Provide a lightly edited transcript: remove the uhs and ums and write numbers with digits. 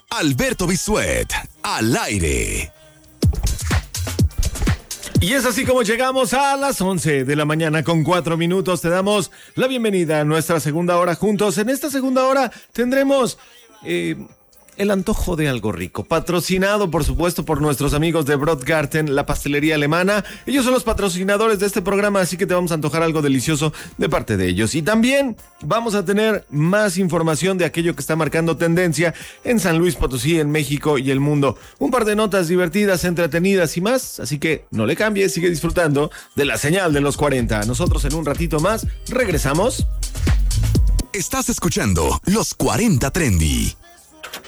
Alberto Bisuet, al aire. Y es así como llegamos a las 11 de la mañana con 4 minutos. Te damos la bienvenida a nuestra segunda hora juntos. En esta segunda hora tendremos el antojo de algo rico, patrocinado por supuesto por nuestros amigos de Brotgarten, la pastelería alemana. Ellos son los patrocinadores de este programa, así que te vamos a antojar algo delicioso de parte de ellos. Y también vamos a tener más información de aquello que está marcando tendencia en San Luis Potosí, en México y el mundo. Un par de notas divertidas, entretenidas y más, así que no le cambies, sigue disfrutando de la señal de los 40. Nosotros en un ratito más regresamos. Estás escuchando Los 40 Trendy.